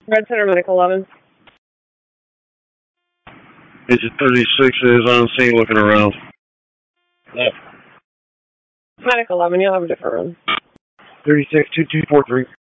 Red Center Medical 11. Agent 36 is on scene looking around. Medical 11, you'll have a different room. 36, 2243.